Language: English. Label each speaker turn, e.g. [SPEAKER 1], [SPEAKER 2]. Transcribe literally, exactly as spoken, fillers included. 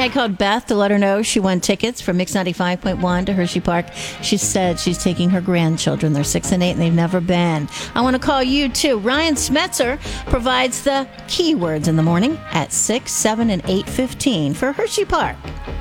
[SPEAKER 1] I called Beth to let her know she won tickets from Mix ninety-five point one to Hershey Park. She said she's taking her grandchildren. They're six and eight, and they've never been. I want to call you, too. Ryan Smetzer provides the keywords in the morning at six, seven, and eight fifteen for Hershey Park.